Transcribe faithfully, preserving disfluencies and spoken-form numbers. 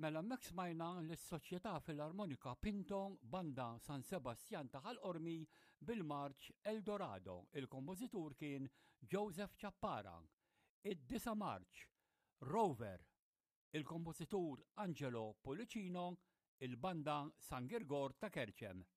Mela mek smajna l-Soċjetà Filarmonika Pinto Banda San Sebastian ta' Ħalqormi bil-marċ Eldorado. Il-kompożitur kien Joseph Chappara. Id-disa Marċ Rover. Il-kompożitur Angelo Policino, il-Banda San Girgor ta' Kerċem.